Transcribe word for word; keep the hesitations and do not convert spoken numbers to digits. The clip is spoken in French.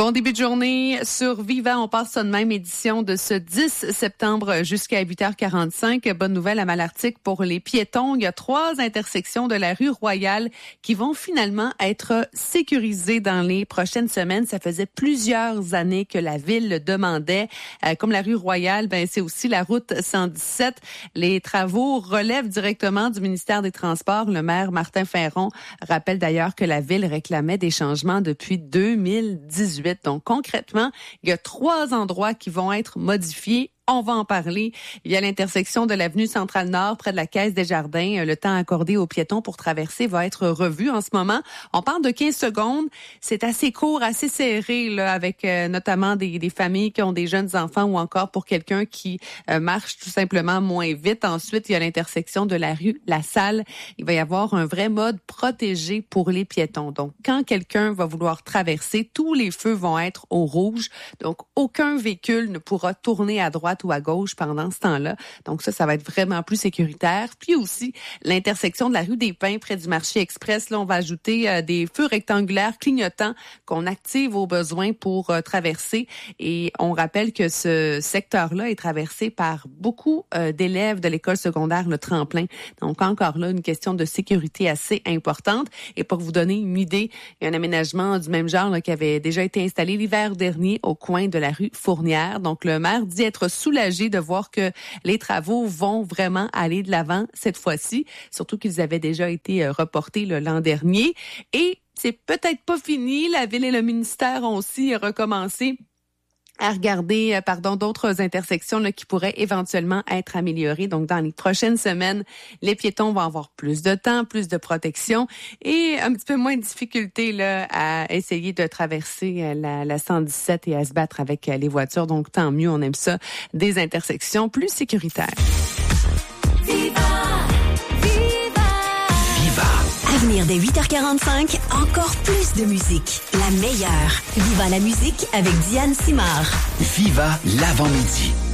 Bon début de journée sur Viva. On passe ça de même, édition de ce dix septembre jusqu'à huit heures quarante-cinq. Bonne nouvelle à Malartic pour les piétons. Il y a trois intersections de la rue Royale qui vont finalement être sécurisées dans les prochaines semaines. Ça faisait plusieurs années que la ville le demandait. Euh, comme la rue Royale, ben c'est aussi la route cent dix-sept. Les travaux relèvent directement du ministère des Transports. Le maire Martin Ferron rappelle d'ailleurs que la ville réclamait des changements depuis deux mille dix-huit. Donc, concrètement, il y a trois endroits qui vont être modifiés. On va en parler. Il y a l'intersection de l'avenue Centrale-Nord près de la Caisse des Jardins. Le temps accordé aux piétons pour traverser va être revu en ce moment. On parle de quinze secondes. C'est assez court, assez serré, là, avec euh, notamment des, des familles qui ont des jeunes enfants ou encore pour quelqu'un qui euh, marche tout simplement moins vite. Ensuite, il y a l'intersection de la rue La Salle. Il va y avoir un vrai mode protégé pour les piétons. Donc, quand quelqu'un va vouloir traverser, tous les feux vont être au rouge. Donc, aucun véhicule ne pourra tourner à droite ou à gauche pendant ce temps-là. Donc ça, ça va être vraiment plus sécuritaire. Puis aussi, l'intersection de la rue des Pins près du marché express, là, on va ajouter euh, des feux rectangulaires clignotants qu'on active au besoin pour euh, traverser. Et on rappelle que ce secteur-là est traversé par beaucoup euh, d'élèves de l'école secondaire Le Tremplin. Donc encore là, une question de sécurité assez importante. Et pour vous donner une idée, il y a un aménagement du même genre là, qui avait déjà été installé l'hiver dernier au coin de la rue Fournière. Donc le maire dit être soulagé de voir que les travaux vont vraiment aller de l'avant cette fois-ci, surtout qu'ils avaient déjà été reportés là, l'an dernier. Et c'est peut-être pas fini. La ville et le ministère ont aussi recommencé à regarder, pardon, d'autres intersections là, qui pourraient éventuellement être améliorées. Donc, dans les prochaines semaines, les piétons vont avoir plus de temps, plus de protection et un petit peu moins de difficulté là, à essayer de traverser la, la cent dix-sept et à se battre avec les voitures. Donc, tant mieux, on aime ça, des intersections plus sécuritaires. Viva! Viva! Viva! À venir dès huit heures quarante-cinq, encore plus de musique. La meilleure. Viva la musique avec Diane Simard. Viva l'avant-midi.